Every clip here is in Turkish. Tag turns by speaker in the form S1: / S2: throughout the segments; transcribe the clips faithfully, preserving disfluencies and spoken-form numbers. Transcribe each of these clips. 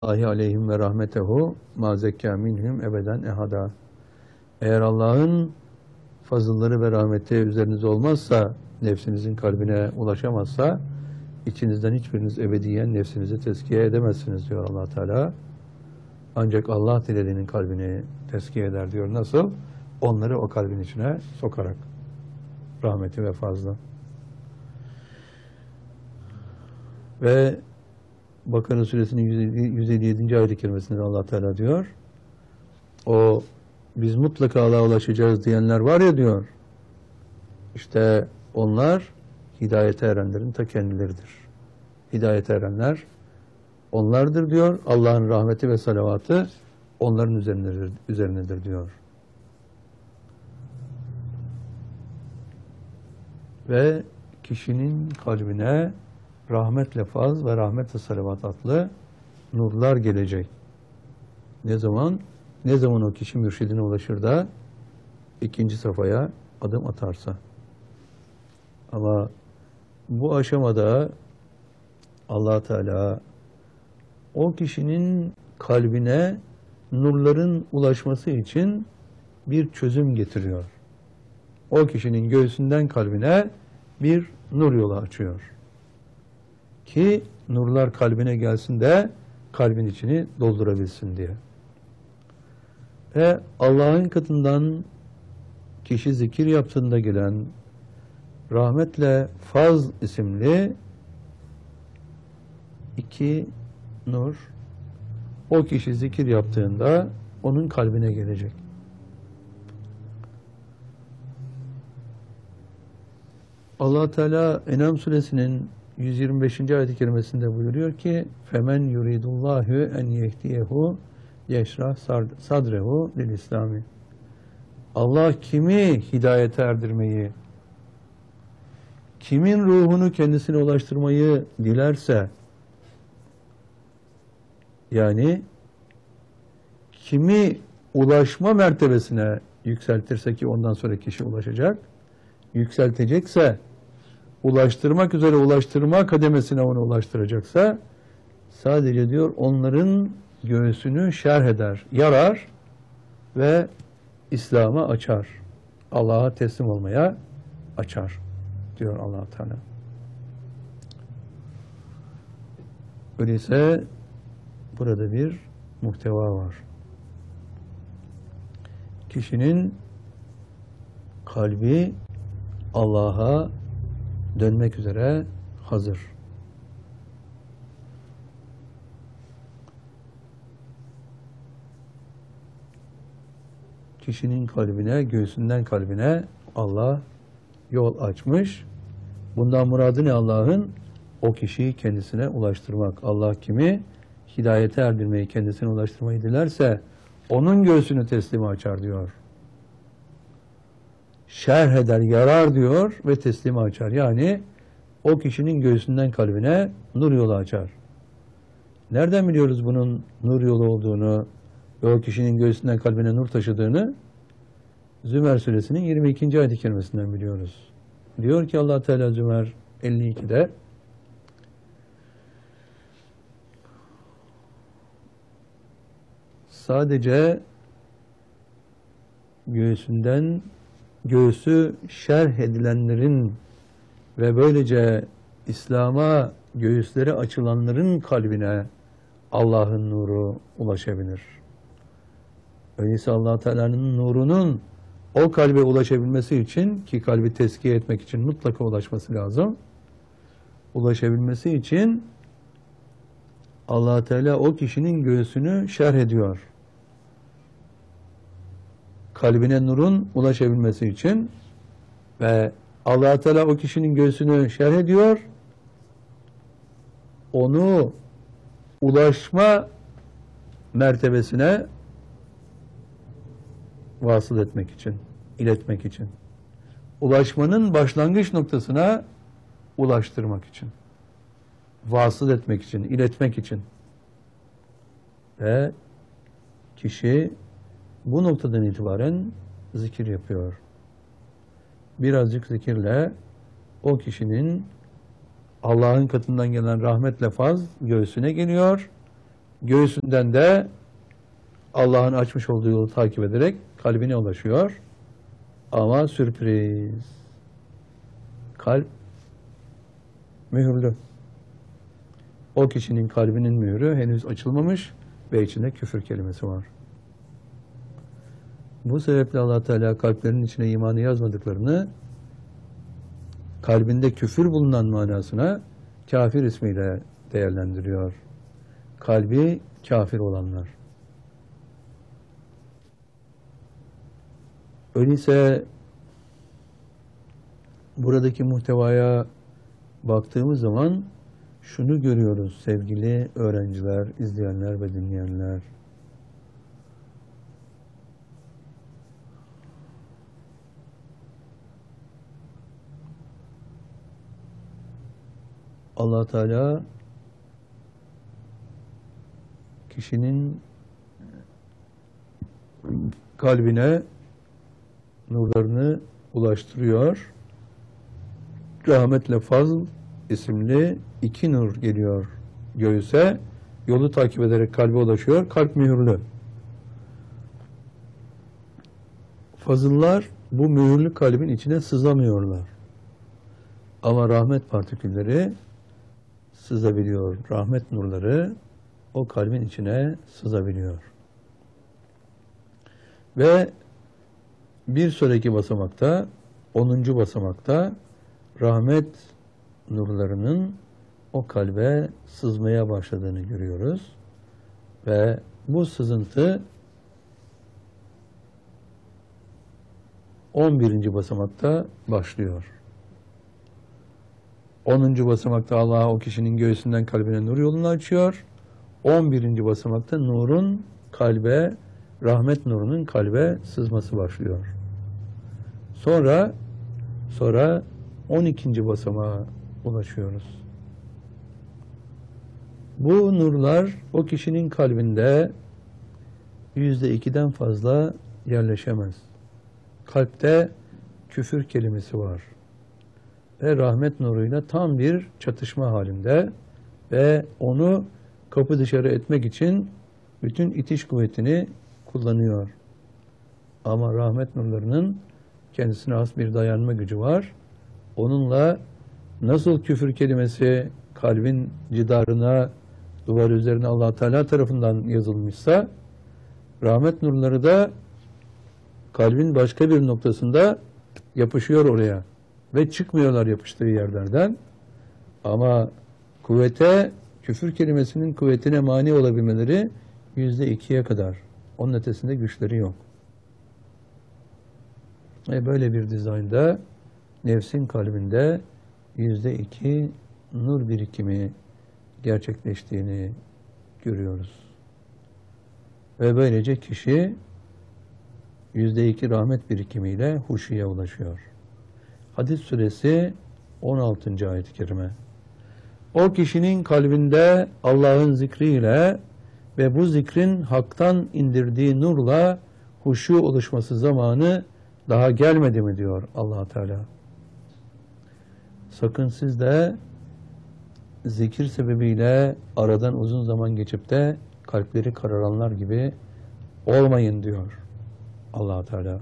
S1: Allahi aleyhim ve rahmetehu ma zekka minhum ebeden ehada. Eğer Allah'ın fazılları ve rahmeti üzerinize olmazsa, nefsinizin kalbine ulaşamazsa, içinizden hiçbiriniz ebediyen nefsinizi tezkiye edemezsiniz diyor Allah Teala. Ancak Allah dilediğinin kalbini tezkiye eder diyor. Nasıl? Onları o kalbin içine sokarak. Rahmeti ve fazla. Ve Bakara Suresinin yüz elli yedinci ayet-i kerimesinde Allah Teala diyor, o biz mutlaka Allah'a ulaşacağız diyenler var ya diyor, işte onlar hidayete erenlerin ta kendileridir. Hidayete erenler onlardır diyor. Allah'ın rahmeti ve salavatı onların üzerinedir, üzerinedir diyor. Ve kişinin kalbine rahmetle faz ve rahmetle salavat adlı nurlar gelecek. Ne zaman? Ne zaman o kişi mürşidine ulaşır da ikinci safhaya adım atarsa. Ama bu aşamada Allah Teala o kişinin kalbine nurların ulaşması için bir çözüm getiriyor. O kişinin göğsünden kalbine bir nur yolu açıyor. Ki nurlar kalbine gelsin de kalbin içini doldurabilsin diye. Ve Allah'ın katından kişi zikir yaptığında gelen rahmetle faz isimli iki nur o kişi zikir yaptığında onun kalbine gelecek. Allah Teala En'am suresinin yüz yirmi beşinci ayet-i kerimesinde buyuruyor ki femen yuridullahu en yehdiyehu yeşrah sadrehu lil İslami. Allah kimi hidayete erdirmeyi, kimin ruhunu kendisine ulaştırmayı dilerse, yani kimi ulaşma mertebesine yükseltirse ki ondan sonra kişi ulaşacak, yükseltecekse, ulaştırmak üzere ulaştırma kademesine onu ulaştıracaksa, sadece diyor onların göğsünü şerh eder, yarar ve İslam'a açar. Allah'a teslim olmaya açar diyor Allah Teala. Öyleyse burada bir muhteva var. Kişinin kalbi Allah'a dönmek üzere hazır. Kişinin kalbine, göğsünden kalbine Allah yol açmış. Bundan muradı ne Allah'ın? O kişiyi kendisine ulaştırmak. Allah kimi hidayete erdirmeyi, kendisine ulaştırmayı dilerse onun göğsünü teslime açar diyor. Şerh eder, yarar diyor ve teslime açar. Yani o kişinin göğsünden kalbine nur yolu açar. Nereden biliyoruz bunun nur yolu olduğunu ve o kişinin göğsünden kalbine nur taşıdığını? Zümer suresinin yirmi ikinci ayet-i kerimesinden biliyoruz. Diyor ki Allah Teala Zümer elli ikide sadece göğsünden göğsü şerh edilenlerin ve böylece İslam'a göğüsleri açılanların kalbine Allah'ın nuru ulaşabilir. Öyleyse Allah Teala'nın nurunun o kalbe ulaşabilmesi için, ki kalbi tezkiye etmek için mutlaka ulaşması lazım, ulaşabilmesi için Allah Teala o kişinin göğsünü şerh ediyor. Kalbine nurun ulaşabilmesi için ve Allah Teala o kişinin göğsünü şerh ediyor. Onu ulaşma mertebesine vasıl etmek için, iletmek için. Ulaşmanın başlangıç noktasına ulaştırmak için. Vasıl etmek için, iletmek için. Ve kişi bu noktadan itibaren zikir yapıyor. Birazcık zikirle o kişinin Allah'ın katından gelen rahmetle faz göğsüne geliyor göğsünden de Allah'ın açmış olduğu yolu takip ederek kalbine ulaşıyor. Ama sürpriz. Kalp mühürlü. O kişinin kalbinin mühürü henüz açılmamış ve içinde küfür kelimesi var. Bu sebeple Allah Teala kalplerinin içine imanı yazmadıklarını kalbinde küfür bulunan manasına kafir ismiyle değerlendiriyor. Kalbi kafir olanlar. Öyleyse buradaki muhtevaya baktığımız zaman şunu görüyoruz sevgili öğrenciler, izleyenler ve dinleyenler. Allah Teala kişinin kalbine nurlarını ulaştırıyor. Rahmetle Fazl isimli iki nur geliyor göğüse. Yolu takip ederek kalbe ulaşıyor. Kalp mühürlü. Fazıllar bu mühürlü kalbin içine sızamıyorlar. Ama rahmet partikülleri sızabiliyor. Rahmet nurları o kalbin içine sızabiliyor. Ve bir sonraki basamakta, onuncu basamakta rahmet nurlarının o kalbe sızmaya başladığını görüyoruz. Ve bu sızıntı on birinci basamakta başlıyor. onuncu basamakta Allah o kişinin göğsünden kalbine nur yolunu açıyor. on birinci basamakta nurun kalbe, rahmet nurunun kalbe sızması başlıyor. Sonra sonra on ikinci basamağa ulaşıyoruz. Bu nurlar o kişinin kalbinde yüzde ikiden fazla yerleşemez. Kalpte küfür kelimesi var. Ve rahmet nuruyla tam bir çatışma halinde ve onu kapı dışarı etmek için bütün itiş kuvvetini kullanıyor. Ama rahmet nurlarının kendisine has bir dayanma gücü var. Onunla nasıl küfür kelimesi kalbin cidarına, duvar üzerine Allah Teala tarafından yazılmışsa, rahmet nurları da kalbin başka bir noktasında yapışıyor oraya ve çıkmıyorlar yapıştığı yerlerden. Ama kuvvete, küfür kelimesinin kuvvetine mani olabilmeleri yüzde ikiye kadar. Onun ötesinde güçleri yok. E böyle bir dizaynda nefsin kalbinde yüzde iki nur birikimi gerçekleştiğini görüyoruz. Ve böylece kişi yüzde iki rahmet birikimiyle huşuya ulaşıyor. Hadis suresi on altıncı ayet-i kerime. O kişinin kalbinde Allah'ın zikriyle ve bu zikrin haktan indirdiği nurla huşu oluşması zamanı daha gelmedi mi diyor Allah Teala. Sakın siz de zikir sebebiyle aradan uzun zaman geçip de kalpleri kararanlar gibi olmayın diyor Allah Teala.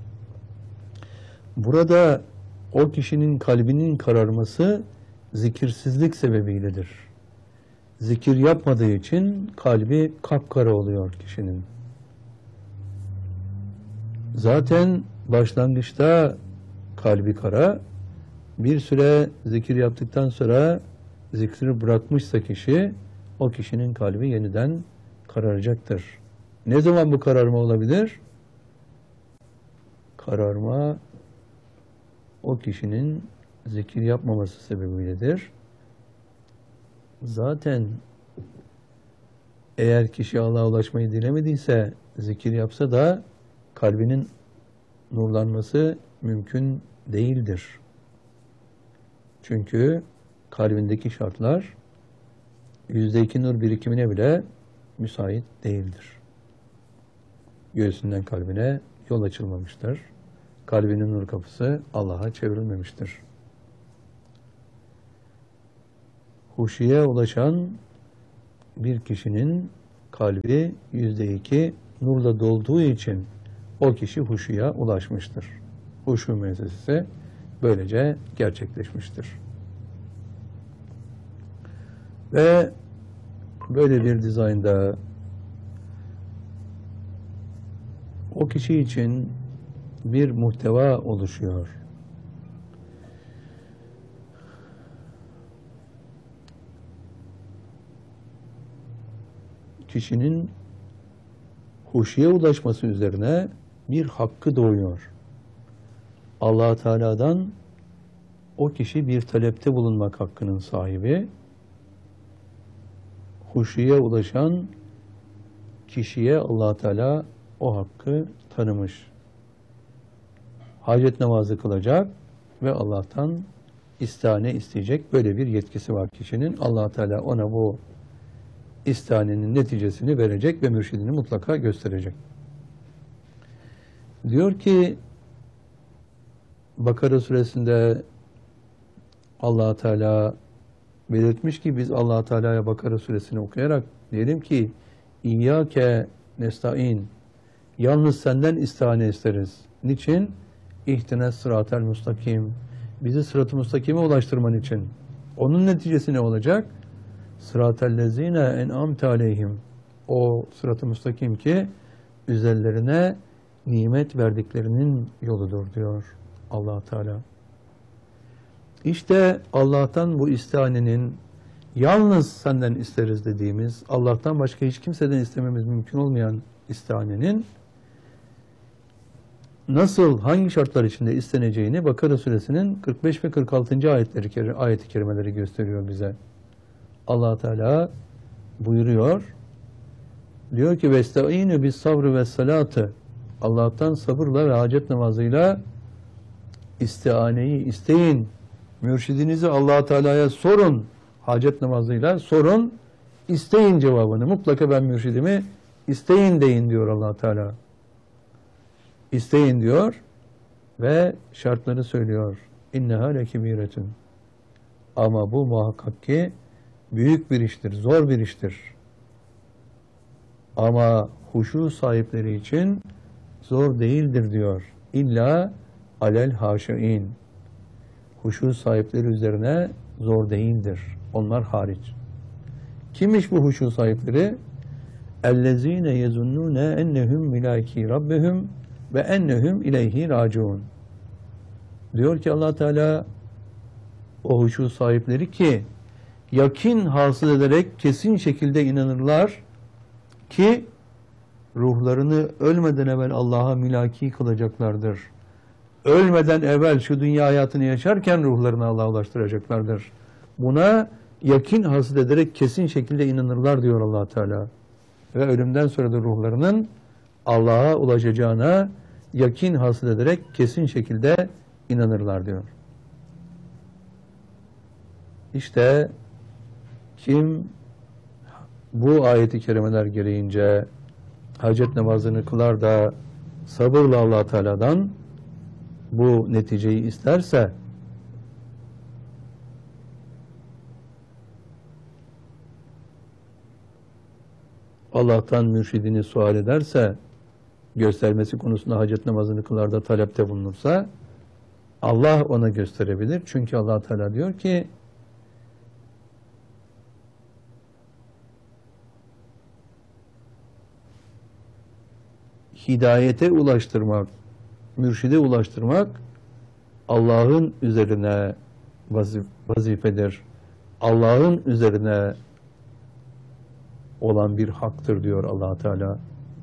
S1: Burada o kişinin kalbinin kararması zikirsizlik sebebiyledir. Zikir yapmadığı için kalbi kapkara oluyor kişinin. Zaten başlangıçta kalbi kara, bir süre zikir yaptıktan sonra zikri bırakmışsa kişi, o kişinin kalbi yeniden kararacaktır. Ne zaman bu kararma olabilir? Kararma o kişinin zikir yapmaması sebebiyledir. Zaten eğer kişi Allah'a ulaşmayı dilemediyse, zikir yapsa da kalbinin nurlanması mümkün değildir. Çünkü kalbindeki şartlar yüzde iki nur birikimine bile müsait değildir. Göğsünden kalbine yol açılmamıştır. Kalbinin nur kapısı Allah'a çevrilmemiştir. Huşiye ulaşan bir kişinin kalbi yüzde iki nurla dolduğu için o kişi huşuya ulaşmıştır. Huşu müessesesi böylece gerçekleşmiştir. Ve böyle bir dizaynda o kişi için bir muhteva oluşuyor. Kişinin huşuya ulaşması üzerine bir hakkı doğuyor. Allah Teala'dan o kişi bir talepte bulunmak hakkının sahibi. Huşuya ulaşan kişiye Allah Teala o hakkı tanımış. Hacet namazı kılacak ve Allah'tan istihane isteyecek, böyle bir yetkisi var kişinin. Allah Teala ona bu istihanenin neticesini verecek ve mürşidini mutlaka gösterecek. Diyor ki Bakara suresinde Allah Teala belirtmiş ki biz Allah Teala'ya Bakara suresini okuyarak diyelim ki İyyâke nestaîn, yalnız senden istihane isteriz. Niçin? İhtines sıratel mustakim, bizi sırat-ı mustakime ulaştırman için. Onun neticesi ne olacak? Sıratellezine en'amte aleyhim, o sırat-ı mustakim ki üzerlerine nimet verdiklerinin yoludur diyor Allah Teala. İşte Allah'tan bu istihanenin yalnız senden isteriz dediğimiz, Allah'tan başka hiç kimseden istememiz mümkün olmayan istihanenin nasıl, hangi şartlar içinde isteneceğini Bakara suresinin kırk beş ve kırk altıncı ayetleri, ayet-i kerimeleri gösteriyor bize. Allah Teala buyuruyor. Diyor ki vestaînü bis sabrı ve salatı, Allah'tan sabırla ve hacet namazıyla istihaneyi isteyin. Mürşidinizi Allah Teala'ya sorun. Hacet namazıyla sorun. İsteyin cevabını. Mutlaka ben mürşidimi isteyin deyin diyor Allah Teala. İsteyin diyor ve şartları söylüyor. İnneha lekebîretun. Ama bu muhakkak ki büyük bir iştir, zor bir iştir. Ama huşu sahipleri için zor değildir diyor. İlla alel haşiin. Huşu sahipleri üzerine zor değildir. Onlar hariç. Kimmiş bu huşu sahipleri? اَلَّذ۪ينَ يَزُنُّونَ اَنَّهُمْ مِلَاك۪ي رَبِّهُمْ ve ennehum ileyhi raciun. Diyor ki Allah Teala o huşu sahipleri ki yakin hasıl ederek kesin şekilde inanırlar ki ruhlarını ölmeden evvel Allah'a milaki kılacaklardır. Ölmeden evvel şu dünya hayatını yaşarken ruhlarını Allah'a ulaştıracaklardır. Buna yakin hasıl ederek kesin şekilde inanırlar diyor Allah Teala. Ve ölümden sonra da ruhlarının Allah'a ulaşacağına yakin hasıl ederek kesin şekilde inanırlar diyor. İşte kim bu ayeti kerimeler gereğince hacet namazını kılar da sabırla Allah Teala'dan bu neticeyi isterse, Allah'tan mürşidini sual ederse, göstermesi konusunda hacet namazını kılar da talepte bulunursa, Allah ona gösterebilir. Çünkü Allah Teala diyor ki, hidayete ulaştırmak, mürşide ulaştırmak Allah'ın üzerine vazif vazifedir. Allah'ın üzerine olan bir haktır diyor Allah Teala.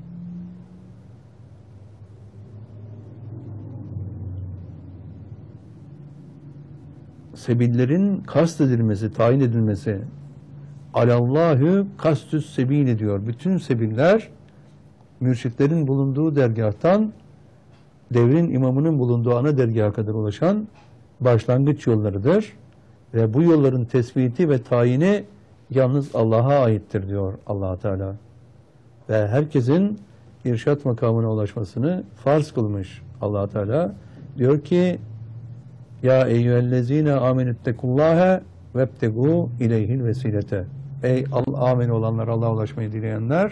S1: Sebillerin kast edilmesi, tayin edilmesi, alallahu kastüs sebili diyor. Bütün sebiller mürşitlerin bulunduğu dergâhtan devrin imamının bulunduğu ana dergaha kadar ulaşan başlangıç yollarıdır. Ve bu yolların tespiti ve tayini yalnız Allah'a aittir diyor Allah Teala. Ve herkesin irşat makamına ulaşmasını farz kılmış Allah Teala. Diyor ki ya eyyühellezine amenüttekullâhe vebtegû ileyhil vesilete. ey amin olanlar, Allah'a ulaşmayı dileyenler,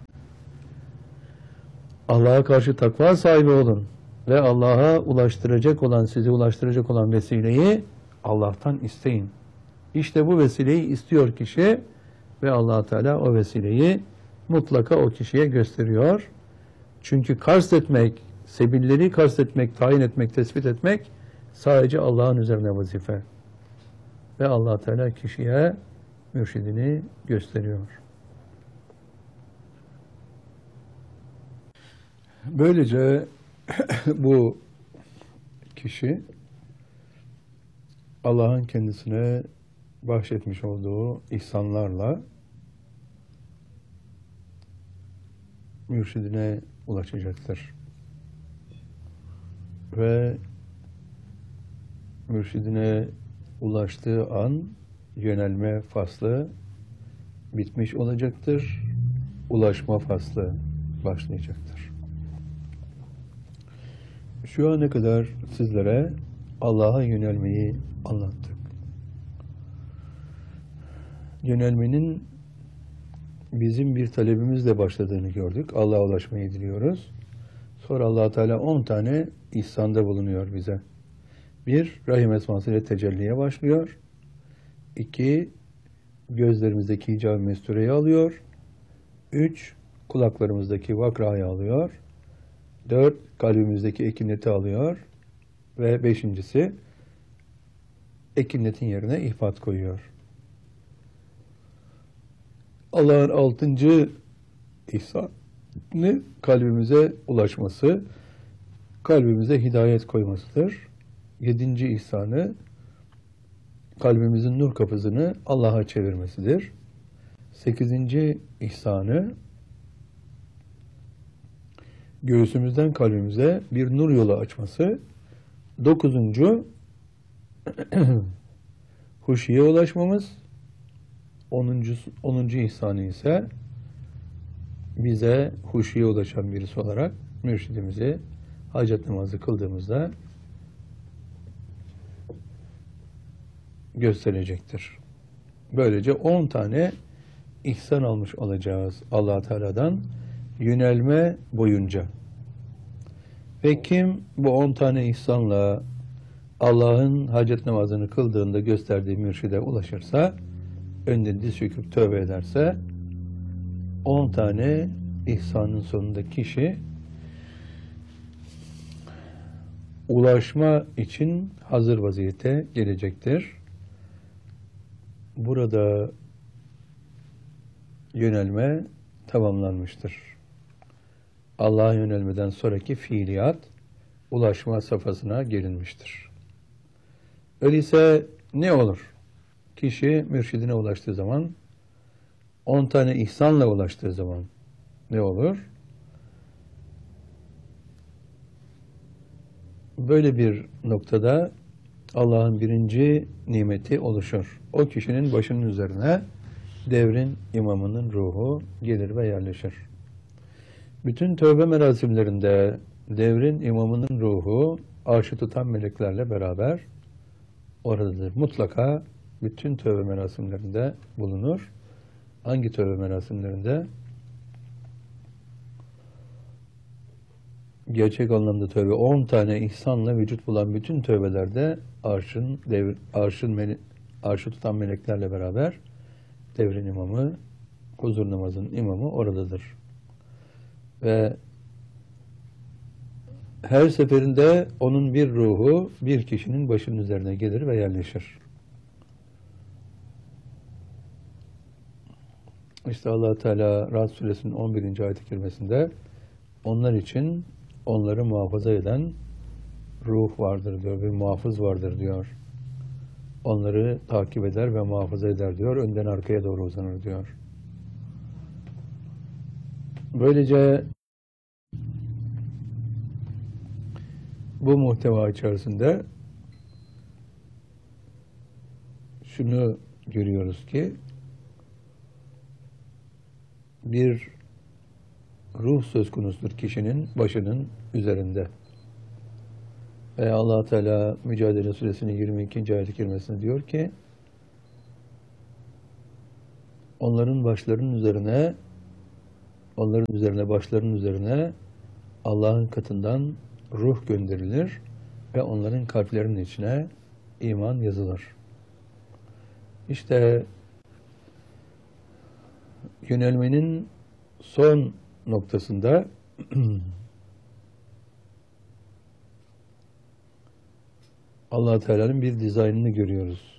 S1: Allah'a karşı takva sahibi olun ve Allah'a ulaştıracak olan, sizi ulaştıracak olan vesileyi Allah'tan isteyin. İşte bu vesileyi istiyor kişi ve Allah Teala o vesileyi mutlaka o kişiye gösteriyor. Çünkü kastetmek, sebilleri kastetmek, tayin etmek, tespit etmek sadece Allah'ın üzerine vazife. Ve Allah Teala kişiye mürşidini gösteriyor. Böylece bu kişi Allah'ın kendisine bahşetmiş olduğu ihsanlarla mürşidine ulaşacaktır. Ve mürşidine ulaştığı an yönelme faslı bitmiş olacaktır. Ulaşma faslı başlayacaktır. Şu ana kadar sizlere Allah'a yönelmeyi anlattık. Yönelmenin bizim bir talebimizle başladığını gördük. Allah'a ulaşmayı diliyoruz. Sonra Allah Teala on tane ihsanda bulunuyor bize. Bir, Rahim esmasıyla tecelliye başlıyor. İki, gözlerimizdeki hicab-ı mestureyi alıyor. Üç, kulaklarımızdaki vakrayı alıyor. Dört, kalbimizdeki ekineti alıyor. Ve beşincisi, ekinetin yerine ihfat koyuyor. Allah'ın altıncı ihsanı kalbimize ulaşması, kalbimize hidayet koymasıdır. Yedinci ihsanı kalbimizin nur kapısını Allah'a çevirmesidir. Sekizinci ihsanı göğsümüzden kalbimize bir nur yolu açması. Dokuzuncu huşiye ulaşmamız. Onuncu, onuncu ihsanı ise bize huşiye ulaşan birisi olarak mürşidimizi hacet namazı kıldığımızda gösterecektir. Böylece on tane ihsan almış olacağız Allah Teala'dan yönelme boyunca. Ve kim bu on tane ihsanla Allah'ın hacet namazını kıldığında gösterdiği mürşide ulaşırsa, önüne diz çöküp tövbe ederse, on tane ihsanın sonunda kişi ulaşma için hazır vaziyete gelecektir. Burada yönelme tamamlanmıştır. Allah'a yönelmeden sonraki fiiliyat ulaşma safhasına gelinmiştir. Öyleyse ne olur? Kişi mürşidine ulaştığı zaman, on tane ihsanla ulaştığı zaman ne olur? Böyle bir noktada Allah'ın birinci nimeti oluşur. O kişinin başının üzerine devrin imamının ruhu gelir ve yerleşir. Bütün tövbe merasimlerinde devrin imamının ruhu arşı tutan meleklerle beraber oradadır. Mutlaka bütün tövbe merasimlerinde bulunur. Hangi tövbe merasimlerinde? Gerçek anlamda tövbe, on tane ihsanla vücut bulan bütün tövbelerde arşın, devir, arşın arşı tutan meleklerle beraber devrin imamı, huzur namazının imamı oradadır. Ve her seferinde onun bir ruhu bir kişinin başının üzerine gelir ve yerleşir. İşte Allah Teala Ra'd Suresinin on birinci ayet-i kerimesinde onlar için onları muhafaza eden ruh vardır diyor, bir muhafız vardır diyor. Onları takip eder ve muhafaza eder diyor, önden arkaya doğru uzanır diyor. Böylece bu muhteva içerisinde şunu görüyoruz ki bir ruh söz konusudur kişinin başının üzerinde. Ve Allah Teala Mücadele Suresinin yirmi ikinci ayet-i kerimesinde diyor ki onların başlarının üzerine onların üzerine başlarının üzerine Allah'ın katından ruh gönderilir ve onların kalplerinin içine iman yazılır. İşte yönelmenin son noktasında Allah Teala'nın bir dizaynını görüyoruz.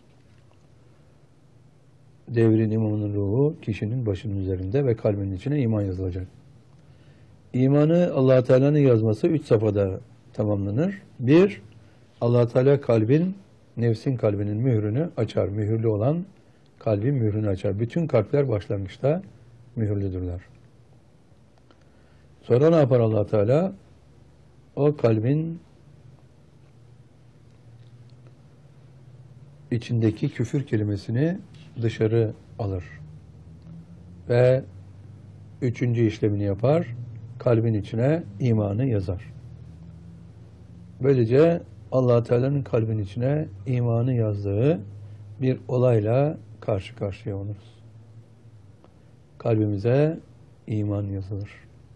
S1: Devrin imamının ruhu kişinin başının üzerinde ve kalbinin içine iman yazılacak. İmanı Allah Teala'nın yazması üç safhada tamamlanır. Bir, Allah Teala kalbin, nefsin kalbinin mührünü açar. Mühürlü olan kalbin mührünü açar. Bütün kalpler başlangıçta mühürlüdürler. Sonra ne yapar Allah Teala? O kalbin içindeki küfür kelimesini dışarı alır. Ve üçüncü işlemini yapar. Kalbin içine imanı yazar. Böylece Allah Teala'nın kalbin içine imanı yazdığı bir olayla karşı karşıya oluruz. Kalbimize iman yazılır.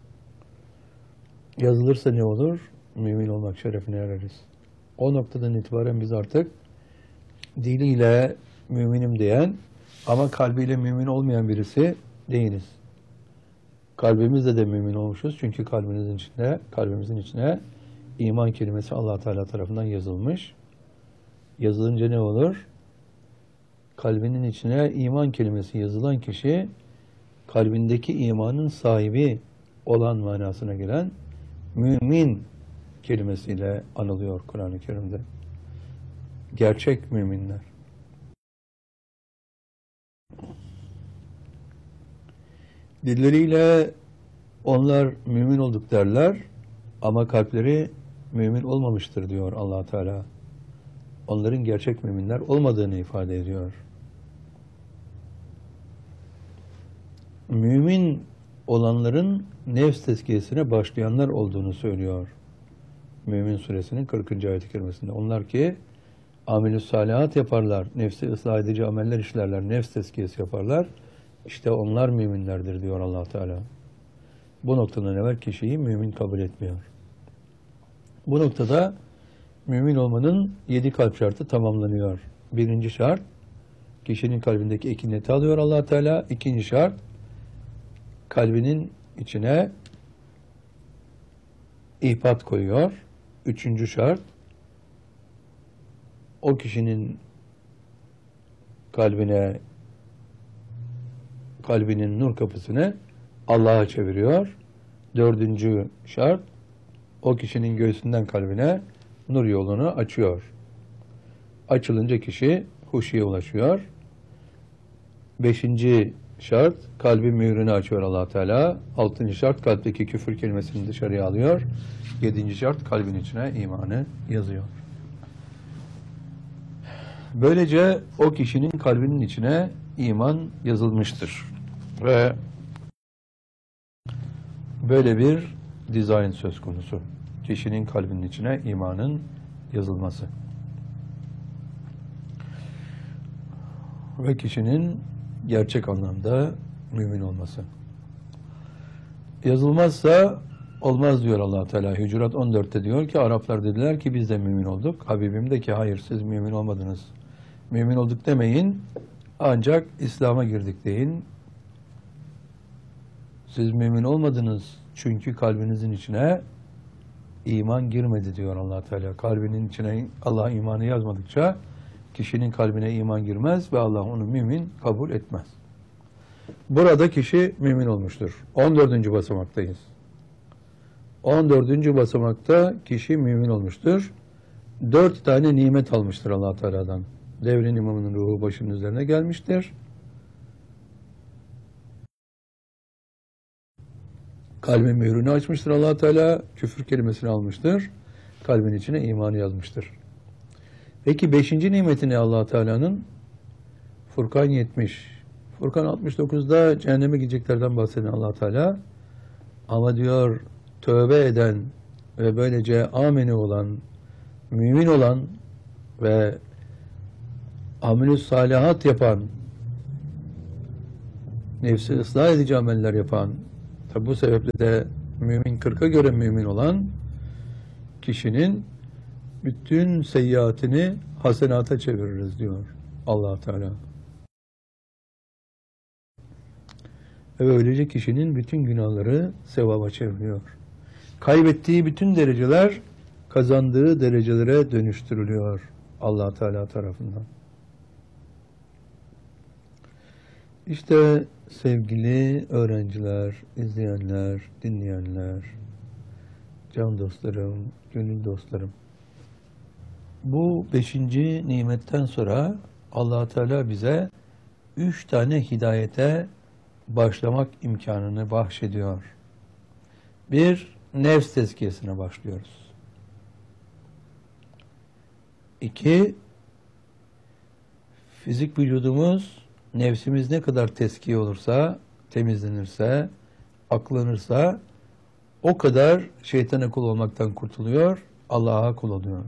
S1: Yazılırsa ne olur? Mümin olmak şerefine ereriz. O noktadan itibaren biz artık diliyle müminim diyen ama kalbiyle mümin olmayan birisi değiliz. Kalbimizde de mümin olmuşuz. Çünkü kalbimizin içine, kalbimizin içine iman kelimesi Allah Teala tarafından yazılmış. Yazılınca ne olur? Kalbinin içine iman kelimesi yazılan kişi kalbindeki imanın sahibi olan manasına gelen mümin kelimesiyle anılıyor Kur'an-ı Kerim'de. Gerçek müminler. Dilleriyle onlar mümin olduk derler ama kalpleri mümin olmamıştır diyor Allah Teala. Onların gerçek müminler olmadığını ifade ediyor. Mümin olanların nefs tezkiyesine başlayanlar olduğunu söylüyor. Mümin suresinin kırkıncı ayet-i kerimesinde. Onlar ki amel-i salihat yaparlar, nefsi ıslah edici ameller işlerler, nefs tezkiyesi yaparlar. İşte onlar müminlerdir diyor Allah Teala. Bu noktadan evvel kişiyi mümin kabul etmiyor. Bu noktada mümin olmanın yedi kalp şartı tamamlanıyor. Birinci şart, kişinin kalbindeki ekineti alıyor Allah Teala. İkinci şart, kalbinin içine ihbat koyuyor. Üçüncü şart, o kişinin kalbine kalbinin nur kapısını Allah'a çeviriyor. Dördüncü şart, o kişinin göğsünden kalbine nur yolunu açıyor. Açılınca kişi huşiye ulaşıyor. Beşinci şart, kalbin mührünü açıyor Allah Teala. Altıncı şart, kalpteki küfür kelimesini dışarıya alıyor. Yedinci şart, kalbin içine imanı yazıyor. Böylece o kişinin kalbinin içine iman yazılmıştır. Ve böyle bir dizayn söz konusu. Kişinin kalbinin içine imanın yazılması. Ve kişinin gerçek anlamda mümin olması. Yazılmazsa olmaz diyor Allah Teala. Hucurat on dörtte diyor ki Araplar dediler ki biz de mümin olduk. Habibim de ki hayır siz mümin olmadınız. Mümin olduk demeyin. Ancak İslam'a girdik deyin. Siz mümin olmadınız çünkü kalbinizin içine iman girmedi diyor Allah Teala. Kalbinin içine Allah imanı yazmadıkça kişinin kalbine iman girmez ve Allah onu mümin kabul etmez. Burada kişi mümin olmuştur. on dördüncü basamaktayız. on dördüncü basamakta kişi mümin olmuştur. Dört tane nimet almıştır Allah Teala'dan. Devrin imamının ruhu başının üzerine gelmiştir. Kalbin mührünü açmıştır Allah Teala. Küfür kelimesini almıştır. Kalbin içine imanı yazmıştır. Peki beşinci nimeti ne Allah Teala'nın? Furkan yetmiş. Furkan altmış dokuzda cehenneme gideceklerden bahseden Allah Teala. Ama diyor tövbe eden ve böylece ameni olan, mümin olan ve amel-i salihat yapan nefsi ıslah edici ameller yapan, tabi bu sebeple de mümin kırka göre mümin olan kişinin bütün seyyiatini hasenata çeviririz diyor Allah Teala. Ve böylece kişinin bütün günahları sevaba çevriliyor. Kaybettiği bütün dereceler kazandığı derecelere dönüştürülüyor Allah Teala tarafından. İşte sevgili öğrenciler, izleyenler, dinleyenler, can dostlarım, gönül dostlarım. Bu beşinci nimetten sonra Allah Teala bize üç tane hidayete başlamak imkanını bahşediyor. Bir, nefs tezkiyesine başlıyoruz. İki, fizik vücudumuz, nefsimiz ne kadar tezkiye olursa, temizlenirse, aklanırsa, o kadar şeytana kul olmaktan kurtuluyor, Allah'a kul oluyor.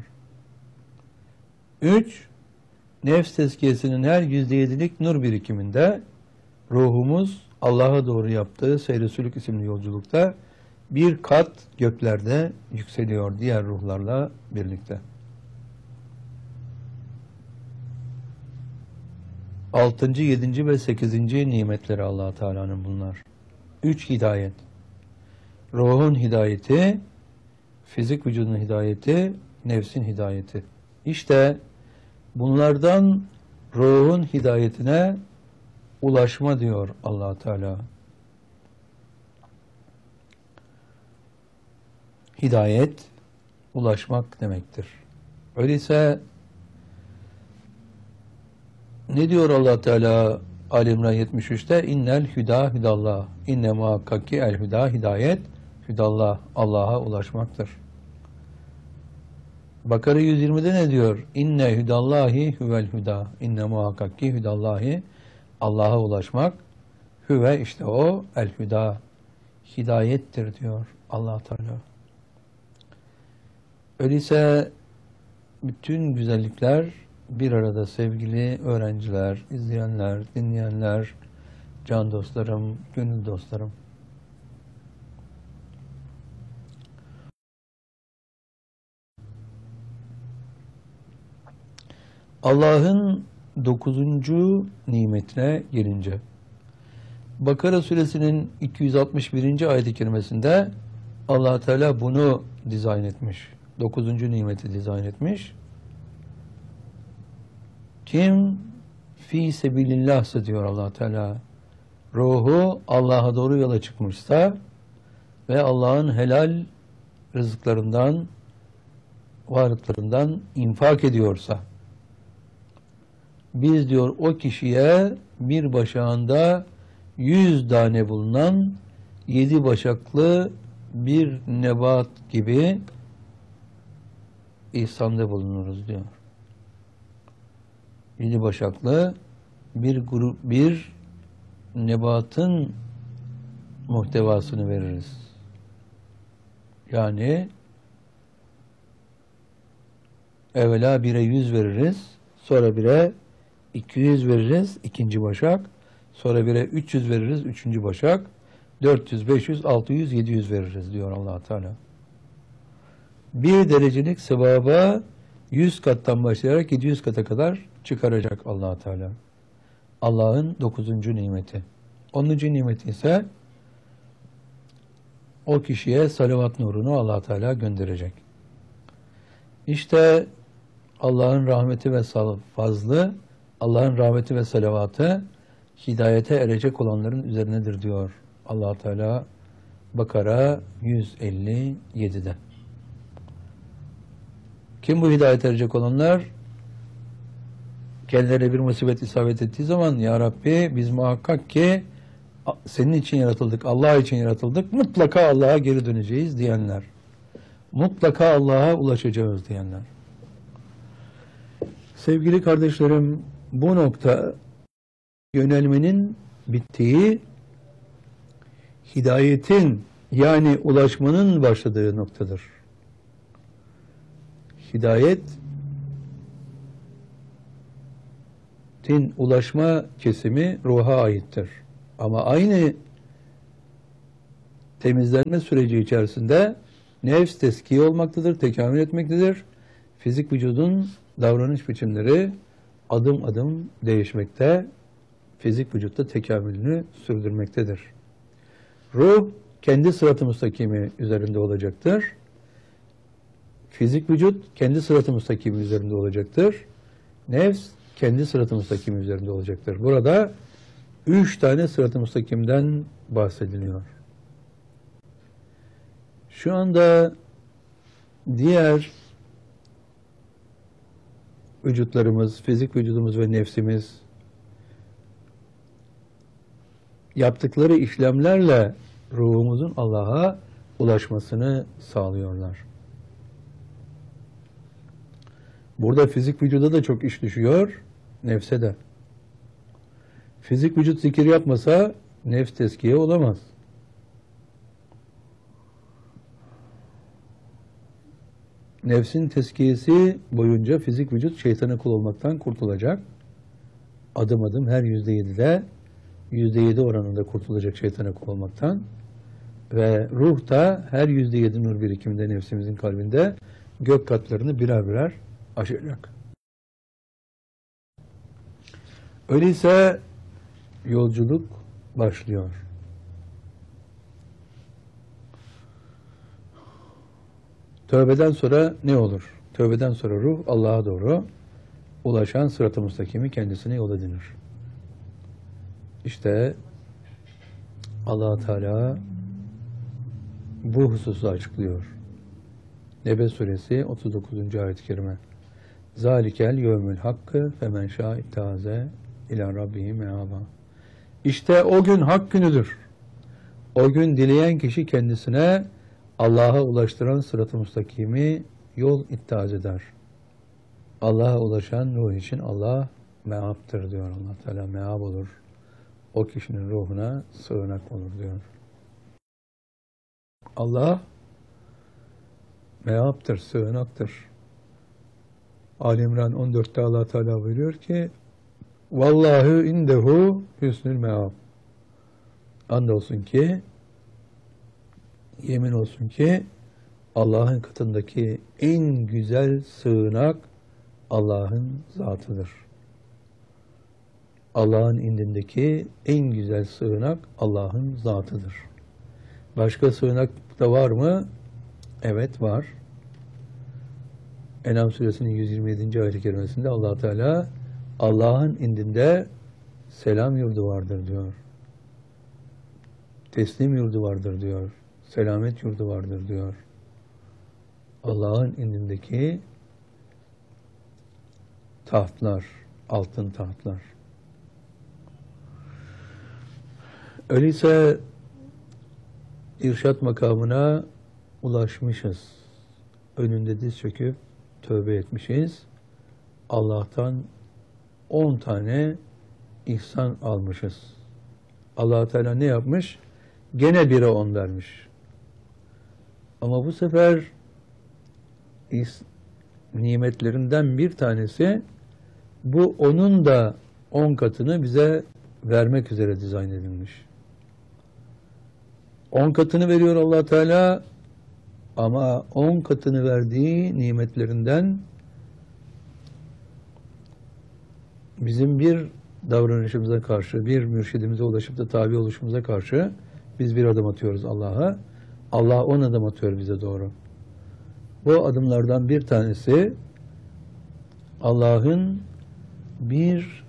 S1: Üç, nefs tezkiyesinin her yüzde yedilik nur birikiminde ruhumuz Allah'a doğru yaptığı seyr-i sülük isimli yolculukta bir kat göklerde yükseliyor diğer ruhlarla birlikte. Altıncı, yedinci ve sekizinci nimetleri Allah Teala'nın bunlar. Üç hidayet. Ruhun hidayeti, fizik vücudun hidayeti, nefsin hidayeti. İşte bunlardan ruhun hidayetine ulaşma diyor Allah Teala. Hidayet, ulaşmak demektir. Öyleyse ne diyor Allah Teala Ali İmran yetmiş üçte? İnnel hüda hüdallah. İnne muhakkaki el hüda hidayet hüdallah. Allah'a ulaşmaktır. Bakara yüz yirmide ne diyor? İnne hüdallahi hüvel hüda. İnne muhakkaki hüdallahi. Allah'a ulaşmak. Hüve işte o el hüda. Hidayettir diyor Allah Teala. Öyleyse bütün güzellikler bir arada sevgili öğrenciler, izleyenler, dinleyenler, can dostlarım, gönül dostlarım. Allah'ın dokuzuncu nimetine gelince, Bakara suresinin iki yüz altmış birinci ayet-i kerimesinde Allah Teala bunu dizayn etmiş. Dokuzuncu nimeti dizayn etmiş. Kim fi sebilillah'sa diyor Allah Teala, ruhu Allah'a doğru yola çıkmışsa ve Allah'ın helal rızıklarından, varlıklarından infak ediyorsa, biz diyor o kişiye bir başağında yüz tane bulunan yedi başaklı bir nebat gibi ihsanda bulunuruz diyor. Yedi başaklı bir grup, bir nebatın muhtevasını veririz. Yani evvela bire yüz veririz, sonra bire iki yüz veririz, ikinci başak, sonra bire üç yüz veririz, üçüncü başak, dört yüz, beş yüz, altı yüz, yedi yüz veririz diyor Allah Teala. Bir derecelik sevaba yüz kattan başlayarak yedi yüz kata kadar çıkaracak Allah Teala. Allah'ın dokuzuncu nimeti. onuncu nimeti ise o kişiye salavat nurunu Allah Teala gönderecek. İşte Allah'ın rahmeti ve fazlı, Allah'ın rahmeti ve salavatı hidayete erecek olanların üzerinedir diyor Allah Teala Bakara yüz elli yedide. Kim bu hidayete erecek olanlar? Kendilerine bir musibet isabet ettiği zaman, Ya Rabbi biz muhakkak ki senin için yaratıldık, Allah için yaratıldık, mutlaka Allah'a geri döneceğiz diyenler. Mutlaka Allah'a ulaşacağız diyenler. Sevgili kardeşlerim, bu nokta yönelmenin bittiği, hidayetin yani ulaşmanın başladığı noktadır. Hidayetin ulaşma kesimi ruha aittir. Ama aynı temizlenme süreci içerisinde nefs teskiye olmaktadır, tekamül etmektedir. Fizik vücudun davranış biçimleri adım adım değişmekte, fizik vücutta tekamülünü sürdürmektedir. Ruh kendi sırat-ı müstakimi üzerinde olacaktır. Fizik vücut kendi sırat-ı müstakimi üzerinde olacaktır. Nefs kendi sırat-ı müstakimi üzerinde olacaktır. Burada üç tane sırat-ı müstakimden bahsediliyor. Şu anda diğer vücutlarımız, fizik vücudumuz ve nefsimiz yaptıkları işlemlerle ruhumuzun Allah'a ulaşmasını sağlıyorlar. Burada fizik vücuda da çok iş düşüyor, nefse de. Fizik vücut zikir yapmasa nefs teskiye olamaz. Nefsin teskiyesi boyunca fizik vücut şeytana kul olmaktan kurtulacak. Adım adım her yüzde yedide yüzde yedi oranında kurtulacak şeytana kul olmaktan. Ve ruh da her yüzde yedi nur birikiminde nefsimizin kalbinde gök katlarını birer birer aşacak. Öyleyse yolculuk başlıyor. Tövbeden sonra ne olur? Tövbeden sonra ruh Allah'a doğru ulaşan sırat-ı müstakimi kendisine yol edinir. İşte Allah Teala bu hususu açıklıyor. Nebe suresi otuz dokuzuncu ayet-i kerime. Zalikel yevmül hakkı femen şâ ittâze ilâ rabbihi meâbâ. İşte o gün hak günüdür. O gün dileyen kişi kendisine Allah'a ulaştıran sırat-ı müstakimi yol ittihaz eder. Allah'a ulaşan ruh için Allah meabdır diyor Allah Teala. Meab olur. O kişinin ruhuna sığınak olur diyor. Allah meabdır, sığınaktır. Ali İmran on dörtte Allah Teala buyuruyor ki Vallahu indehu hüsnül meab. Andolsun ki yemin olsun ki Allah'ın katındaki en güzel sığınak Allah'ın zatıdır. Allah'ın indindeki en güzel sığınak Allah'ın zatıdır. Başka sığınak da var mı? Evet var. En'am suresinin yüz yirmi yedinci ayet-i kerimesinde Allah Teala Allah'ın indinde selam yurdu vardır diyor. Teslim yurdu vardır diyor. Selamet yurdu vardır diyor. Allah'ın indindeki tahtlar, altın tahtlar. Öyleyse irşat makamına ulaşmışız. Önünde diz çöküp tövbe etmişiz. Allah'tan on tane ihsan almışız. Allah Teala ne yapmış? Gene bire on vermiş. Ama bu sefer nimetlerinden bir tanesi bu onun da on katını bize vermek üzere dizayn edilmiş. On katını veriyor Allah Teala ama on katını verdiği nimetlerinden bizim bir davranışımıza karşı, bir mürşidimize ulaşıp da tabi oluşumuza karşı biz bir adım atıyoruz Allah'a. Allah on adım atıyor bize doğru. Bu adımlardan bir tanesi Allah'ın bir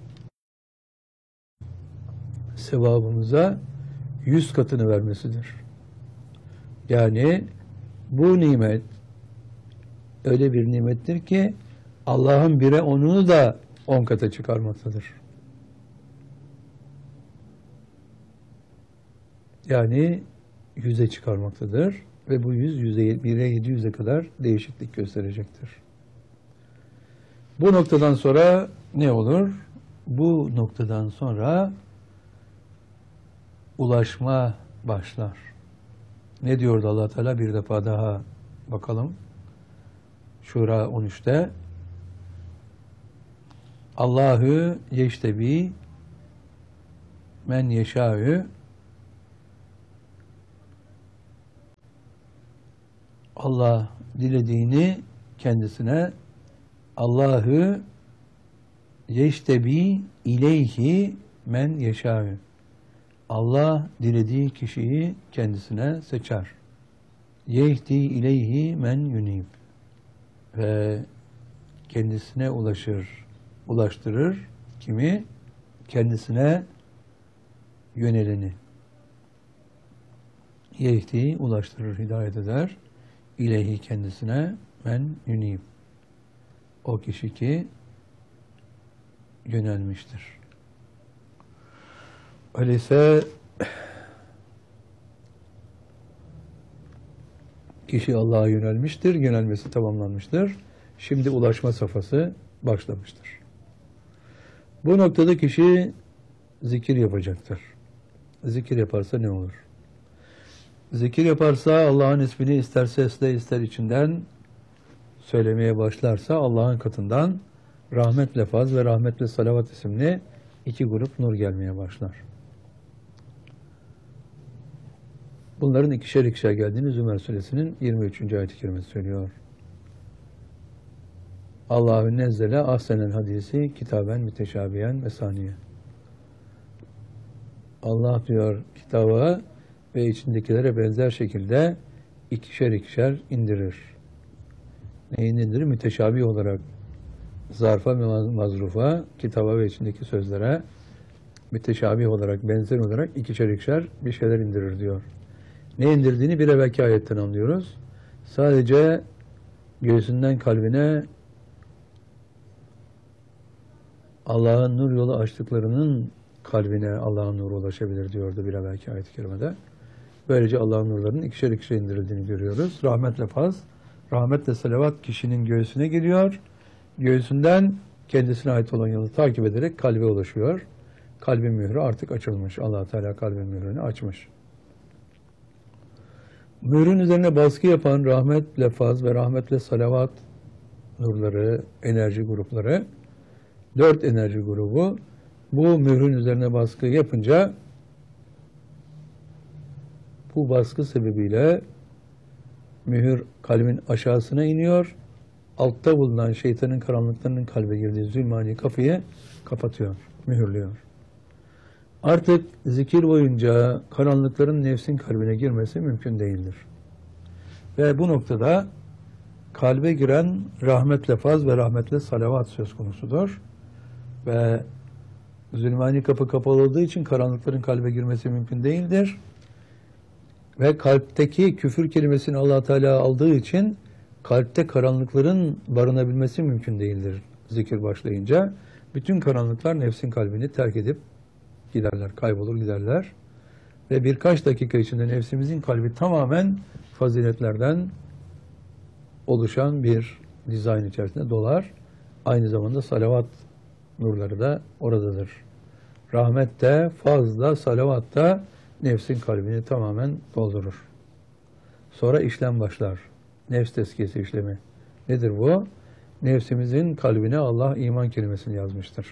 S1: sevabımıza yüz katını vermesidir. Yani bu nimet öyle bir nimettir ki Allah'ın bire onunu da on kata çıkarmaktadır. Yani yüze çıkarmaktadır ve bu yüz, yüze bire yedi yüze kadar değişiklik gösterecektir. Bu noktadan sonra ne olur? Bu noktadan sonra ulaşma başlar. Ne diyordu Allah Teala? Bir defa daha bakalım. Şura on üçte Allahu yeştebi men yeşâ'ü Allah dilediğini kendisine Allahu yeştebi ileyhi men yeşâ'ü Allah dilediği kişiyi kendisine seçer. Yehdi ileyhi men yunib ve kendisine ulaşır, ulaştırır kimi? Kendisine yöneleni. Yehdi ulaştırır, hidayet eder. İleyhi kendisine men yunib. O kişi ki yönelmiştir. Öyleyse kişi Allah'a yönelmiştir, yönelmesi tamamlanmıştır. Şimdi ulaşma safhası başlamıştır. Bu noktada kişi zikir yapacaktır. Zikir yaparsa ne olur? Zikir yaparsa Allah'ın ismini ister sesle ister içinden söylemeye başlarsa Allah'ın katından rahmet lefaz ve rahmetle salavat isimli iki grup nur gelmeye başlar. Bunların ikişer ikişer geldiğini Zümer Suresinin yirmi üçüncü ayet-i kerimesi söylüyor. Allahu nezzele ahsenel hadisi kitaben müteşabiyen mesaniye. Allah diyor kitaba ve içindekilere benzer şekilde ikişer ikişer indirir. Neyi indirir? Müteşabi olarak zarfa ve mazrufa, kitaba ve içindeki sözlere müteşabi olarak, benzer olarak ikişer ikişer bir şeyler indirir diyor. Ne indirdiğini bir evvelki ayetten anlıyoruz. Sadece göğsünden kalbine Allah'ın nur yolu açtıklarının kalbine Allah'ın nuru ulaşabilir diyordu bir evvelki ayet-i kerimede. Böylece Allah'ın nurlarının ikişer ikişer indirildiğini görüyoruz. Rahmetle faz, rahmetle salavat kişinin göğsüne geliyor. Göğsünden kendisine ait olan yolu takip ederek kalbe ulaşıyor. Kalbin mührü artık açılmış. Allah Teala kalbin mührünü açmış. Mührün üzerine baskı yapan rahmet lefaz ve rahmetle salavat nurları, enerji grupları, dört enerji grubu bu mührün üzerine baskı yapınca bu baskı sebebiyle mühür kalbin aşağısına iniyor. Altta bulunan şeytanın karanlıklarının kalbe girdiği zulmani kapıyı kapatıyor, mühürlüyor. Artık zikir boyunca karanlıkların nefsin kalbine girmesi mümkün değildir. Ve bu noktada kalbe giren rahmetle faz ve rahmetle salavat söz konusudur. Ve zulmani kapı kapalı olduğu için karanlıkların kalbe girmesi mümkün değildir. Ve kalpteki küfür kelimesini Allah Teala aldığı için kalpte karanlıkların barınabilmesi mümkün değildir zikir başlayınca. Bütün karanlıklar nefsin kalbini terk edip giderler, kaybolur giderler. Ve birkaç dakika içinde nefsimizin kalbi tamamen faziletlerden oluşan bir dizayn içerisinde dolar. Aynı zamanda salavat nurları da oradadır. Rahmet de, faz da, salavat da nefsin kalbini tamamen doldurur. Sonra işlem başlar. Nefs tezkiyesi işlemi. Nedir bu? Nefsimizin kalbine Allah iman kelimesini yazmıştır.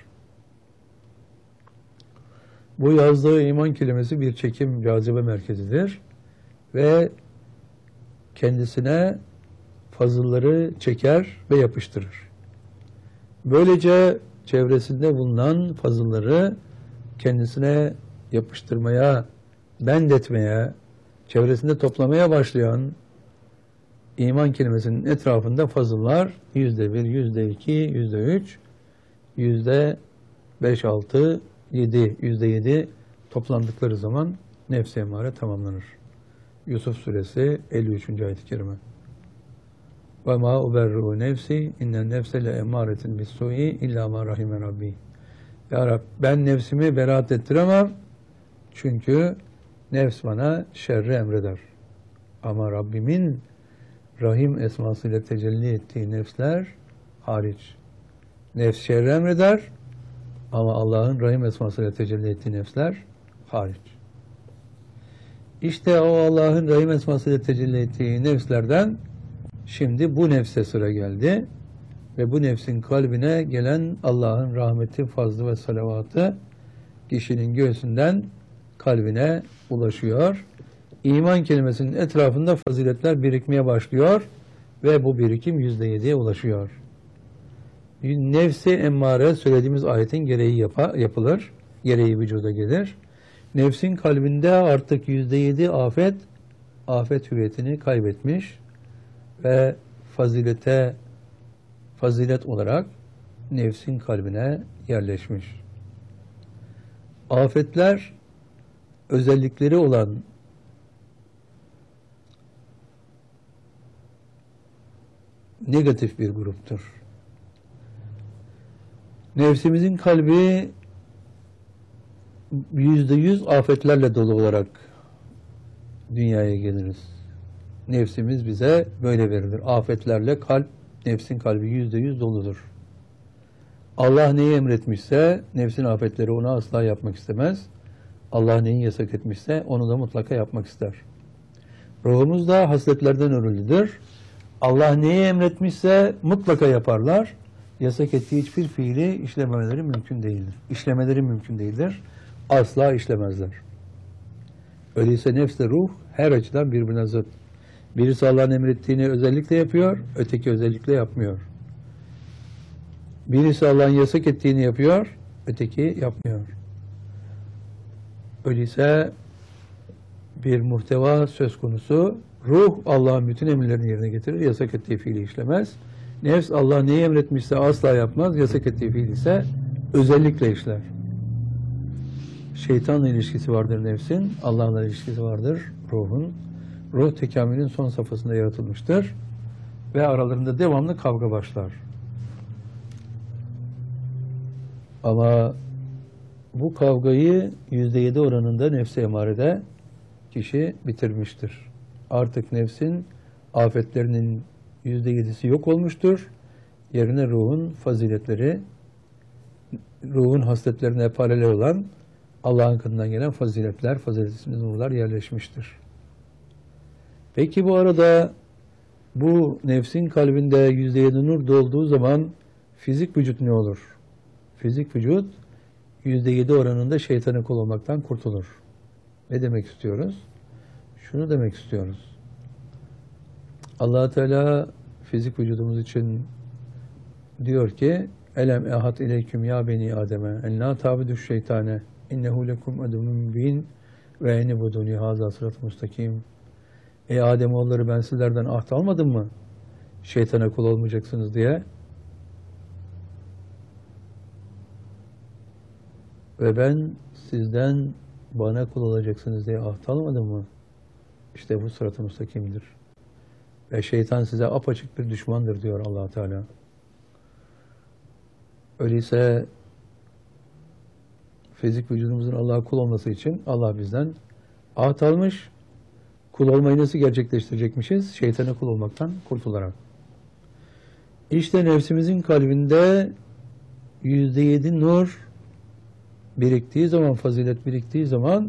S1: Bu yazdığı iman kelimesi bir çekim cazibe merkezidir. Ve kendisine fazılları çeker ve yapıştırır. Böylece çevresinde bulunan fazılları kendisine yapıştırmaya, bendetmeye, çevresinde toplamaya başlayan iman kelimesinin etrafında fazıllar yüzde bir, yüzde iki, yüzde üç, yüzde beş, altı, yedi, yüzde yedi toplandıkları zaman nefs-i emmare tamamlanır. Yusuf Suresi elli üçüncü ayet-i kerime. Ve ma uberru nefsi innen nefse le emmâretin bis-su'i illa ma rahime rabbi. Ya Rab, ben nefsimi beraat ettiremem. Çünkü nefs bana şerri emreder. Ama Rabbimin Rahim esmasıyla tecelli ettiği nefsler hariç. Nefs şerri emreder ama Allah'ın Rahim esmasıyla tecelli ettiği nefsler hariç. İşte o Allah'ın Rahim esmasıyla tecelli ettiği nefslerden şimdi bu nefse sıra geldi ve bu nefsin kalbine gelen Allah'ın rahmeti, fazlı ve salavatı kişinin göğsünden kalbine ulaşıyor. İman kelimesinin etrafında faziletler birikmeye başlıyor ve bu birikim yüzde yediye ulaşıyor. Nefsi emmare söylediğimiz ayetin gereği yapa, yapılır, gereği vücuda gelir. Nefsin kalbinde artık yüzde yedi afet, afet hüviyetini kaybetmiş ve fazilete, fazilet olarak nefsin kalbine yerleşmiş. Afetler özellikleri olan negatif bir gruptur. Nefsimizin kalbi yüzde yüz afetlerle dolu olarak dünyaya geliriz. Nefsimiz bize böyle verilir. Afetlerle kalp, nefsin kalbi yüzde yüz doludur. Allah neyi emretmişse nefsin afetleri onu asla yapmak istemez. Allah neyi yasak etmişse onu da mutlaka yapmak ister. Ruhumuz da hasletlerden örülüdür. Allah neyi emretmişse mutlaka yaparlar. Yasak ettiği hiçbir fiili işlememeleri mümkün değildir. İşlemeleri mümkün değildir. Asla işlemezler. Öyleyse nefsle ruh her açıdan birbirine zıt. Birisi Allah'ın emrettiğini özellikle yapıyor, öteki özellikle yapmıyor. Birisi Allah'ın yasak ettiğini yapıyor, öteki yapmıyor. Öyleyse bir muhteva söz konusu, ruh Allah'ın bütün emirlerini yerine getirir, yasak ettiği fiili işlemez. Nefs Allah neyi emretmişse asla yapmaz, yasak ettiği fiil ise özellikle işler. Şeytanla ilişkisi vardır nefsin, Allah'la ilişkisi vardır ruhun. Ruh tekamülün son safhasında yaratılmıştır ve aralarında devamlı kavga başlar. Ama bu kavgayı yüzde yedi oranında nefs-i emarede kişi bitirmiştir. Artık nefsin afetlerinin yüzde yedisi yok olmuştur. Yerine ruhun faziletleri, ruhun hasletlerine paralel olan Allah'ın katından gelen faziletler, faziletli nurlar yerleşmiştir. Peki bu arada bu nefsin kalbinde yüzde yedi nur dolduğu zaman fizik vücut ne olur? Fizik vücut yüzde yedi oranında şeytana kul olmaktan kurtulur. Ne demek istiyoruz? Şunu demek istiyoruz. Allah Teala fizik vücudumuz için diyor ki elem ehat ileyküm ya beni ademe en la tabiduş şeytane innehu lekum aduvun mübin ve enibuduni haza sırat-ı mustakim. Ey Ademoğulları ben sizlerden ahd almadım mı? Şeytana kul olmayacaksınız diye. Ve ben sizden bana kul olacaksınız diye ahd almadım mı? İşte bu sırat-ı mustakimdir. Ve şeytan size apaçık bir düşmandır diyor Allah Teala. Öyleyse fizik vücudumuzun Allah'a kul olması için Allah bizden ahd almış. Kul olmayı nasıl gerçekleştirecekmişiz? Şeytana kul olmaktan kurtularak. İşte nefsimizin kalbinde yüzde yedi nur biriktiği zaman, fazilet biriktiği zaman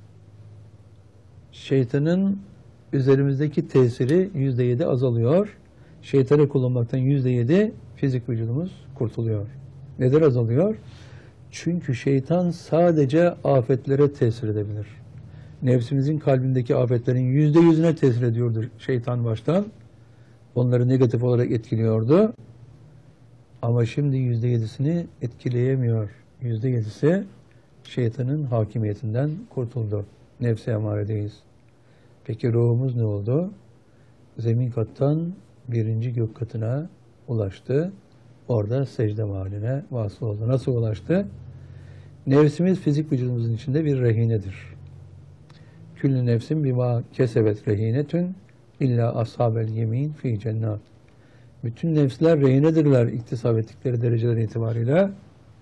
S1: şeytanın üzerimizdeki tesiri yüzde yedi azalıyor. Şeytana kul olmaktan yüzde yedi fizik vücudumuz kurtuluyor. Neden azalıyor? Çünkü şeytan sadece afetlere tesir edebilir. Nefsimizin kalbindeki afetlerin yüzde yüzüne tesir ediyordu şeytan baştan. Onları negatif olarak etkiliyordu. Ama şimdi yüzde yedisini etkileyemiyor. Yüzde yedisi şeytanın hakimiyetinden kurtuldu. Nefs-i emaredeyiz. Peki ruhumuz ne oldu? Zemin kattan birinci gök katına ulaştı. Orada secde mahalline vasıl oldu. Nasıl ulaştı? Nefsimiz fizik vücudumuzun içinde bir rehinedir. Küllü nefsin bima kesebet rehinetün illa ashabel yemin fi cennet. Bütün nefsler rehinedirler iktisap ettikleri dereceler itibariyle.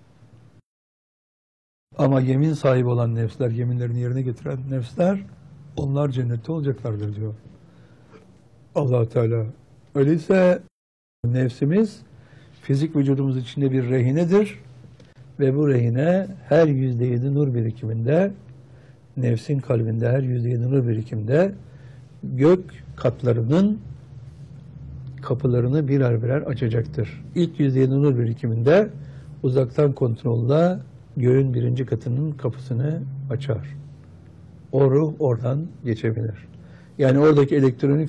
S1: Ama yemin sahibi olan nefsler, yeminlerini yerine getiren nefsler, onlar cennette olacaklardır diyor Allah Teala. Öyleyse nefsimiz fizik vücudumuz içinde bir rehinedir ve bu rehine her yüzde yedi nur birikiminde, nefsin kalbinde her yüzde yedi nur birikiminde gök katlarının kapılarını birer birer açacaktır. İlk yüzde yedi nur birikiminde uzaktan kontrolle göğün birinci katının kapısını açar. O ruh oradan geçebilir. Yani oradaki elektronik